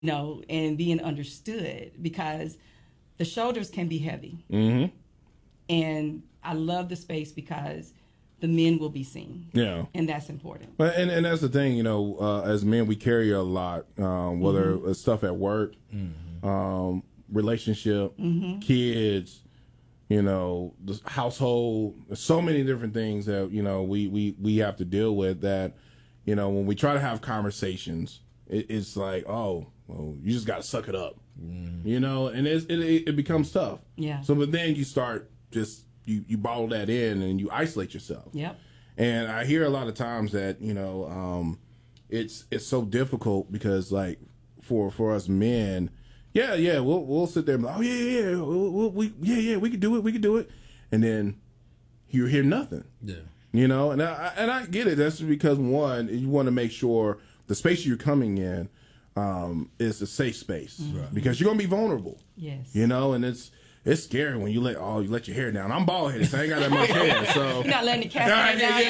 and being understood, because the shoulders can be heavy. And I love the space because the men will be seen. Yeah. And that's important. But and that's the thing, as men, we carry a lot, whether it's stuff at work, relationship, kids, the household, so many different things that, we have to deal with that, when we try to have conversations, it's like, oh, well, you just got to suck it up, and it becomes tough. Yeah. So, but then you start just, you bottle that in and you isolate yourself. Yep. And I hear a lot of times that, it's so difficult because, like, for us men, we'll sit there and be like, oh we could do it, and then you hear nothing. Yeah. And I get it. That's because, one, you want to make sure the space you're coming in is a safe space, because you're gonna be vulnerable. Yes. And it's scary when you let your hair down. I'm bald headed, so I ain't got that much hair. So you're not letting the cat down.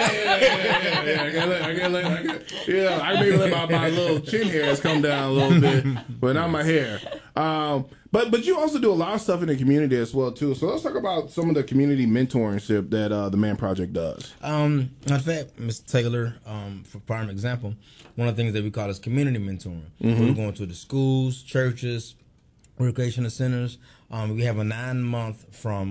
Yeah. I maybe let my little chin hairs come down a little bit, but not my hair. But you also do a lot of stuff in the community as well too. So let's talk about some of the community mentorship that the Man Project does. In fact, Mr. Taylor, for prime example, one of the things that we call is community mentoring. We're going to the schools, churches, recreational centers. We have a 9-month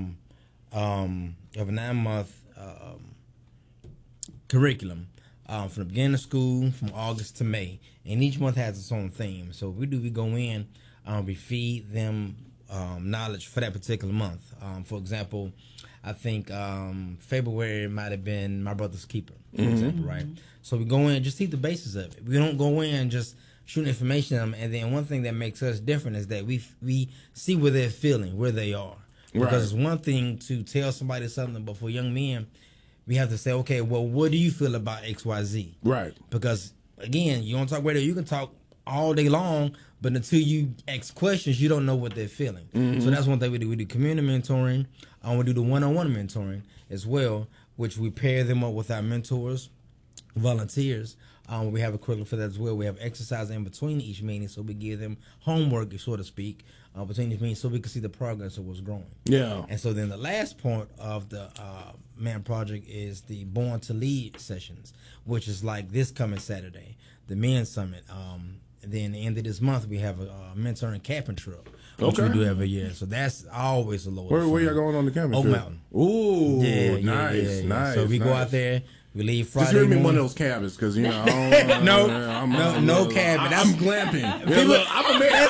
curriculum from the beginning of school, from August to May, and each month has its own theme. So we go in, we feed them knowledge for that particular month. For example, I think February might have been My Brother's Keeper, for example, right? So we go in, just teach the basis of it. We don't go in just shooting information at them, and then one thing that makes us different is that we see where they're feeling, where they are. Because it's one thing to tell somebody something, but for young men, we have to say, okay, well, what do you feel about XYZ? Right. Because, again, you don't talk radio, you can talk all day long, but until you ask questions, you don't know what they're feeling. So that's one thing we do. We do community mentoring. We do the one-on-one mentoring as well, which we pair them up with our mentors, volunteers. We have a curriculum for that as well. We have exercise in between each meeting, so we give them homework, so to speak, between each meeting, so we can see the progress of what's growing. Yeah. And so then the last part of the Man Project is the Born to Lead sessions, which is like this coming Saturday, the Men's Summit. And then at the end of this month, we have a mentoring camping trip, which we do every year. So that's always a load. Where y'all going on the camping trip? Oak Mountain. Ooh, nice. So we go out there. We leave Friday. Just give me morning. one of those cabins, because I don't, no cabin. I'm glamping. Yeah, look, I'm a man.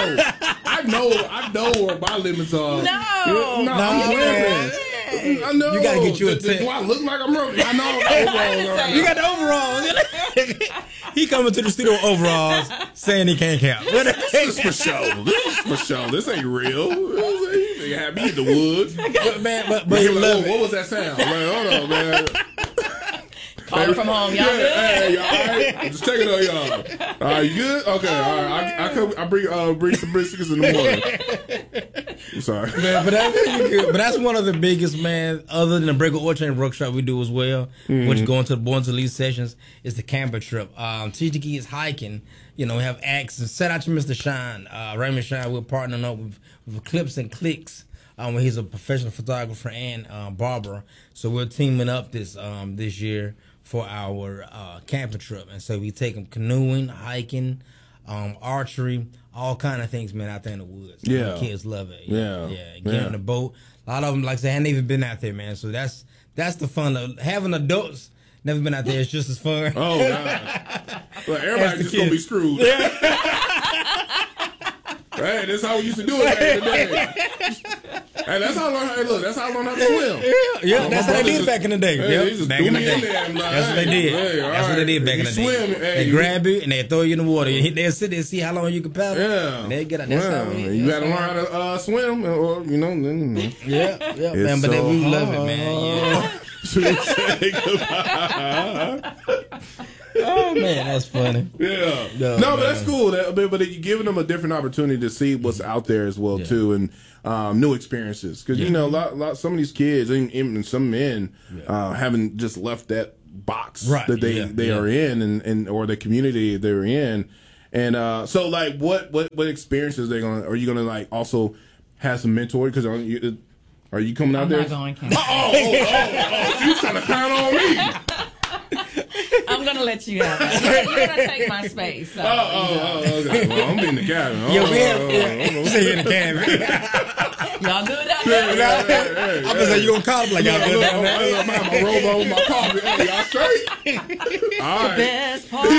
I know where my limits are. No, I'm glamping. I know. You gotta get you a tent. Do I look like I'm running? I know. You got the overalls. He coming to the studio with overalls, saying he can't camp. This is for show. This ain't real. They have me in the woods. But he love it. What was that sound? Like, hold on, man. Calling from home, y'all good? Hey, y'all all right? I'm just checking on y'all. All right, you good? Okay, all right. I bring some briskets in the morning. I'm sorry. Man, but that's one of the biggest, man, other than the Breaker Orchard workshop we do as well, which going to the Born to Lead sessions, is the camper trip. Teach the kids hiking. We have acts. Set out to Mr. Shine, Raymond Shine. We're partnering up with Clips and Clicks. When he's a professional photographer and barber. So we're teaming up this year for our camping trip. And so we take them canoeing, hiking, archery, all kind of things, man, out there in the woods. Yeah. The kids love it. Yeah. Get on the boat. A lot of them, like I said, hadn't even been out there, man. So that's the fun of having adults. Never been out there. It's just as fun. Oh, God. Well, everybody's just going to be screwed. Hey, that's how we used to do it back in the day. Hey, that's how I learned. Hey, look, that's how I learned how to swim. Yeah, that's what they did back in the day. Hey, back in the day. That's what they did. Hey, that's what they did back in the day. Swim, they grab you and they throw you in the water. They'll sit there and see how long you can paddle. Yeah, and they get out. That's how you got to learn how to swim, or Yeah, man. But we love it, man. Oh man, that's funny. Yeah, no, but that's cool. But you're giving them a different opportunity to see what's out there as well too, and new experiences. Because some of these kids and some men haven't just left that box that they are in, and or the community they're in. And so, like, what experiences are you gonna like also have some mentoring? Because are you coming out there? I'm not going camping. Oh, you trying to count on me? I'm gonna let you have it. You're gonna take my space. So, okay. Well, I'm in the cabin. Say in the cabin. Y'all good out there? I'm gonna say you gonna call him like y'all good down there. I have my robo, my coffee. Hey, y'all straight? All right. Best part.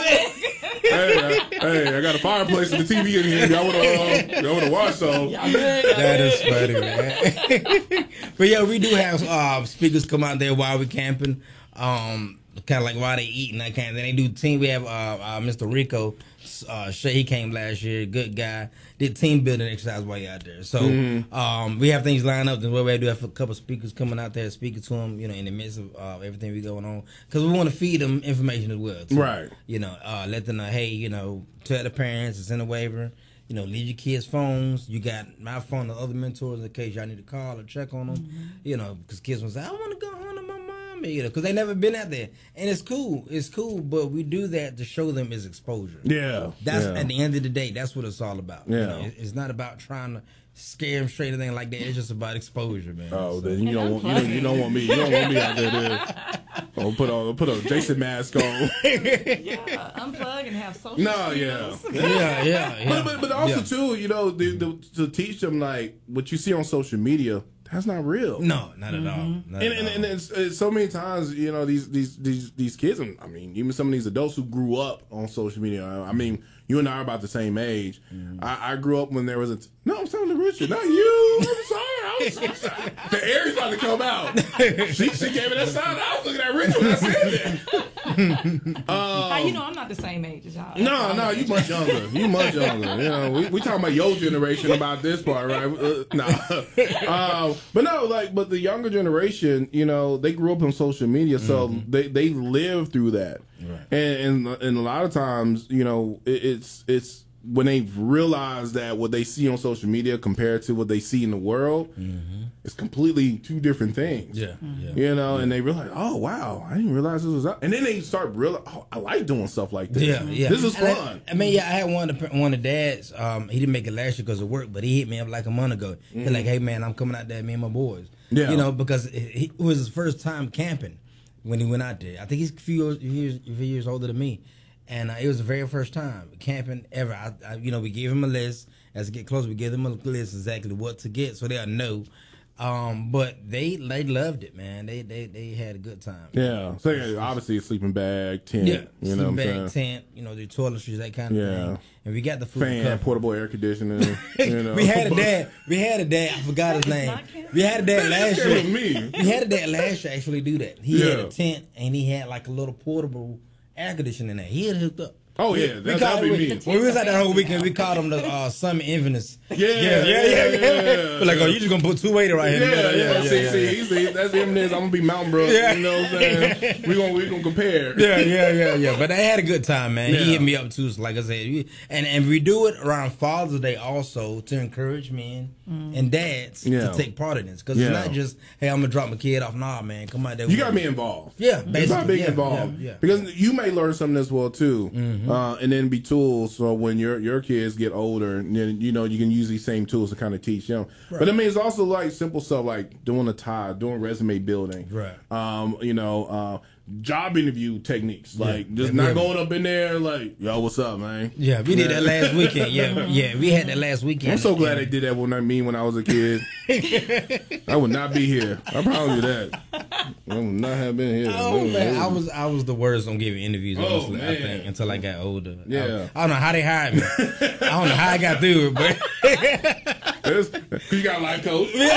Hey, I got a fireplace and the TV in here. Y'all wanna watch some? Y'all good? That is funny, man. But yeah, we do have speakers come out there while we camping. Kind of like while they eating, that kind of. Then they do team. We have Mr. Rico Shea. He came last year. Good guy. Did team building exercise while you're out there. So we have things lined up. We do have a couple of speakers coming out there speaking to them. In the midst of everything we going on, because we want to feed them information as well. Too. Right. Let them know. Hey, tell the parents. It's in a waiver. Leave your kids' phones. You got my phone, the other mentors, in case y'all need to call or check on them. Because kids will say, I want to go home to my mom. Because they never been out there. And it's cool. It's cool, but we do that to show them is exposure. Yeah. That's at the end of the day, that's what it's all about. Yeah. It's not about trying to scare them straight or anything like that. It's just about exposure, man. Oh, then you don't want me. You don't want me out there. I'll put a Jason mask on. Yeah, unplug and have social skills. Yeah. But also too, to teach them like what you see on social media. That's not real. No, not at all. And it's so many times, these kids, I mean, even some of these adults who grew up on social media. I mean, you and I are about the same age. I grew up when there was no, I'm talking to Richard, not you. I'm sorry. The air is about to come out. She gave me that sound. I was looking at Richard when I said that. I'm not the same age as y'all. No, you much younger. We talking about your generation about this part, right? But the younger generation, they grew up on social media, so they live through that, right. and a lot of times, it's when they realize that what they see on social media compared to what they see in the world, it's completely two different things. Yeah. And they realize, oh wow, I didn't realize this was up. And then they start realizing, oh, I like doing stuff like this. Yeah. This is fun. I had one of the dads. He didn't make it last year because of work, but he hit me up like a month ago. He's like, hey man, I'm coming out there, me and my boys. Yeah. Because it was his first time camping when he went out there. I think he's a few years older than me. And it was the very first time camping ever. We gave him a list. As it get closer, we gave them a list exactly what to get, so they'll know. But they loved it, man. They had a good time. Yeah. So obviously a sleeping bag, tent. Yeah. Sleeping bag, tent. The toiletries, that kind of thing. And we got the food. Fan, portable air conditioning. We had a dad. I forgot his name. We had a dad last year. We had a dad last year actually do that. He had a tent and he had like a little portable air conditioning in there. He had hooked up. Oh yeah, that'd be me. When we was out that whole weekend, we called him the Summit Inverness. Yeah. We're like, you just gonna put 280 right here. Yeah. See, that's Inverness. I'm gonna be Mountain Brook. Yeah. You know what I'm saying? We gonna compare. Yeah. But they had a good time, man. He hit me up too. So like I said, and we do it around Father's Day also to encourage men and dads to take part in this, because it's not just, hey, I'm gonna drop my kid off. Nah, man, come out there. You gotta be involved. Yeah, basically. You gotta be involved. Yeah. Because you may learn something as well too. And then be tools, so when your kids get older, and then you can use these same tools to kind of teach them. Right. But I mean, it's also like simple stuff like doing a tie, doing resume building, right? Job interview techniques, like just not going up in there like, yo, what's up, man? Yeah, we did that last weekend. Yeah, we had that last weekend. I'm so glad they did that when I was a kid. I would not be here. I promise you that. I would not have been here. Oh man, I was the worst on giving interviews. Honestly, I think until I got older. Yeah, I don't know how they hired me. I don't know how I got through it, but you got a life coach. I'm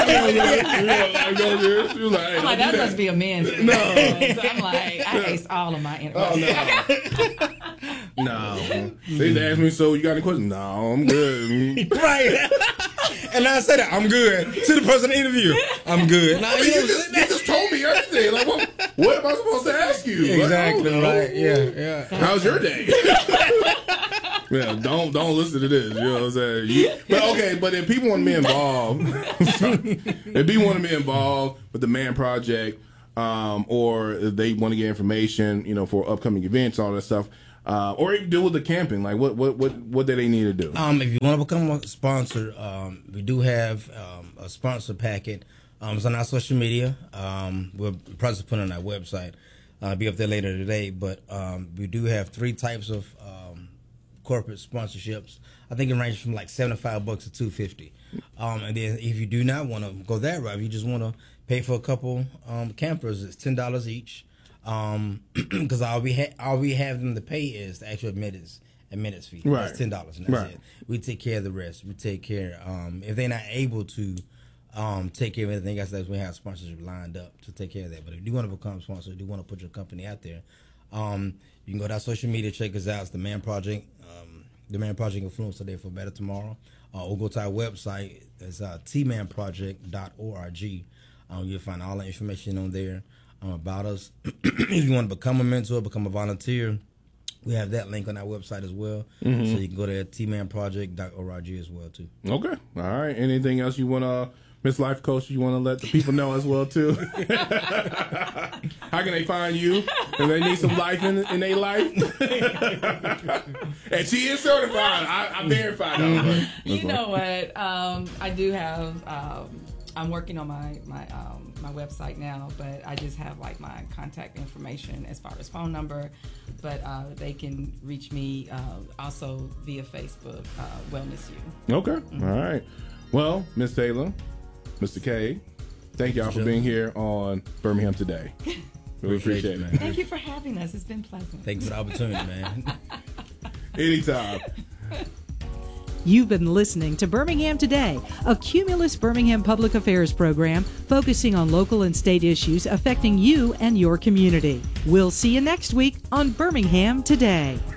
like, that must be a man thing. No, so I'm like, I ace all of my interviews. Oh, no. They asked me, so you got any questions? No, I'm good. Right. And I said that I'm good to the person in the interview. I'm good. Now, you just told me everything. Like, what am I supposed to ask you? Exactly. Like, right. Yeah. How's your day? Yeah, don't listen to this. You know what I'm saying? But if people want to be involved, if people want to be involved with the Man Project, or if they want to get information, for upcoming events, all that stuff, or even do with the camping? Like what do they need to do? If you want to become a sponsor, we do have a sponsor packet. It's on our social media. We'll probably put it on our website. Be up there later today. But we do have 3 types of corporate sponsorships. I think it ranges from like $75 to $250. And then if you do not want to go that route, if you just want to pay for a couple campers, it's $10 each. Because all we have them to pay is the actual admittance fee. Right. That's $10, and that's it. We take care of the rest. We take care. If they're not able to take care of anything else, we have sponsorship lined up to take care of that. But if you do want to become a sponsor, if you want to put your company out there, you can go to our social media, check us out. It's The Man Project. The Man Project Influencer Day for Better Tomorrow. Or go to our website. It's tmanproject.org. You'll find all the information on there about us. If you want to become a mentor, become a volunteer, we have that link on our website as well. So you can go to tmanproject.org as well too. Okay. All right. Anything else you want to, Miss Life Coach, you want to let the people know as well too? How can they find you if they need some life in their life? And she is certified. I verified that. You know what? I do have. I'm working on my website now, but I just have like my contact information as far as phone number. But they can reach me also via Facebook, Wellness U. Okay. All right. Well, Miss Taylor, Mr. K, thank y'all for being here on Birmingham Today. Really appreciate it, man. Thank you for having us. It's been pleasant. Thanks for the opportunity, man. Anytime. You've been listening to Birmingham Today, a Cumulus Birmingham public affairs program focusing on local and state issues affecting you and your community. We'll see you next week on Birmingham Today.